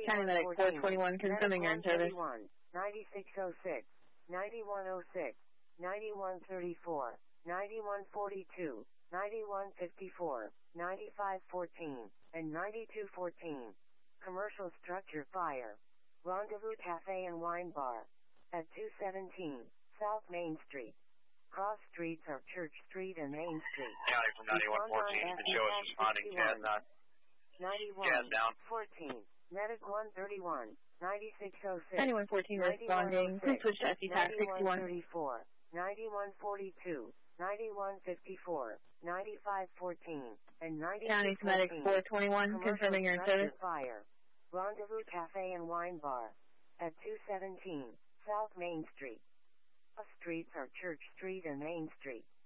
County Medic 421 confirming you're in service. 9606, 9106, 9134, 9142, 9154, 9514, and 9214. Commercial structure fire. Rendezvous Cafe and Wine Bar. At 217 South Main Street. Cross streets are Church Street and Main Street. County from 9114, you can show us responding. Gas not. 9114. Medic 131. 9606. 9114 responding. Please switch to SE-TAC 61. 9134. 9142. 9154. 9514. And 9214. County Medic 421 confirming you're in service. Fire. Rendezvous Cafe and Wine Bar. At 217 South Main Street. Streets are Church Street and Main Street.